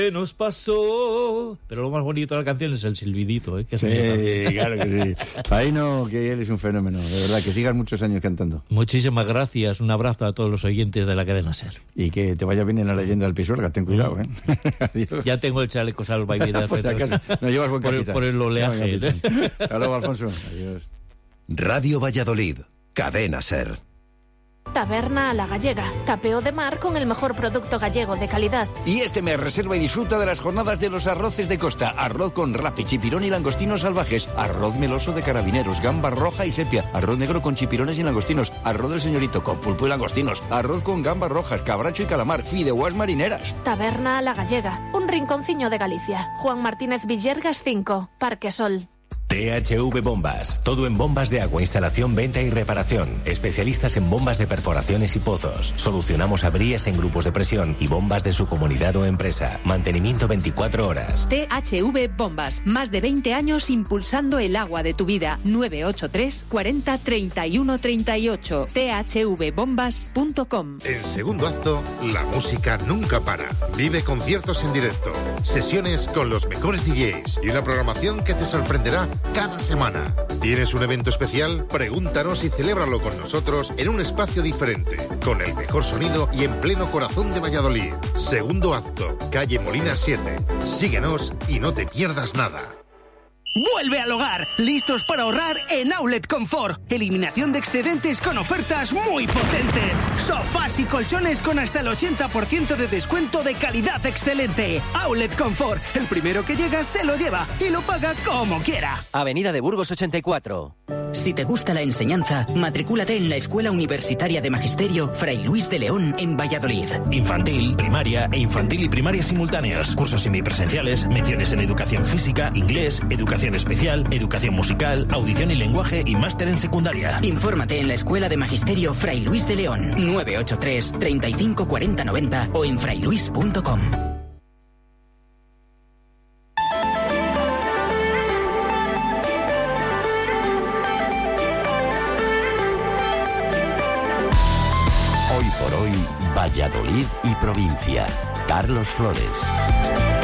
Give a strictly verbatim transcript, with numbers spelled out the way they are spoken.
¿Qué nos pasó? Pero lo más bonito de la canción es el silbidito, ¿eh? Que sí, claro que sí. Faino, que eres un fenómeno, de verdad, que sigas muchos años cantando. Muchísimas gracias, un abrazo a todos los oyentes de la cadena SER. Y que te vaya bien en la leyenda del Pisuerga, ten cuidado, ¿eh? Adiós. Ya tengo el chaleco salvavidas. Pues acaso, no llevas buen por, el, por el oleaje. No, ¿eh? Hasta luego, Alfonso. Adiós. Radio Valladolid, cadena SER. Taberna a la Gallega, tapeo de mar con el mejor producto gallego de calidad. Y este mes reserva y disfruta de las jornadas de los arroces de costa. Arroz con rapi, chipirón y langostinos salvajes. Arroz meloso de carabineros, gamba roja y sepia. Arroz negro con chipirones y langostinos. Arroz del señorito con pulpo y langostinos. Arroz con gambas rojas, cabracho y calamar. Fideuás marineras. Taberna a la Gallega, un rinconciño de Galicia. Juan Martínez Villergas cinco, Parque Sol. T H V Bombas, todo en bombas de agua, instalación, venta y reparación. Especialistas en bombas de perforaciones y pozos. Solucionamos averías en grupos de presión y bombas de su comunidad o empresa. Mantenimiento veinticuatro horas. T H V Bombas, más de veinte años impulsando el agua de tu vida. nueve ocho tres, cuarenta, treinta y uno, treinta y ocho. t h v bombas punto com. En segundo acto, la música nunca para. Vive conciertos en directo, sesiones con los mejores D Js y una programación que te sorprenderá cada semana. ¿Tienes un evento especial? Pregúntanos y celébralo con nosotros en un espacio diferente, con el mejor sonido y en pleno corazón de Valladolid. Segundo acto, calle Molina siete. Síguenos y no te pierdas nada. Vuelve al hogar, listos para ahorrar en Outlet Confort. Eliminación de excedentes con ofertas muy potentes. Sofás y colchones con hasta el ochenta por ciento de descuento de calidad excelente. Outlet Confort, el primero que llega se lo lleva y lo paga como quiera. Avenida de Burgos ochenta y cuatro. Si te gusta la enseñanza, matricúlate en la Escuela Universitaria de Magisterio Fray Luis de León en Valladolid. Infantil, primaria e infantil y primaria simultáneos. Cursos semipresenciales, menciones en educación física, inglés, educación especial, educación musical, audición y lenguaje y máster en secundaria. Infórmate en la Escuela de Magisterio Fray Luis de León, nueve ocho tres, treinta y cinco, cuarenta, noventa o en frailuis punto com. Hoy por hoy, Valladolid y provincia. Carlos Flores.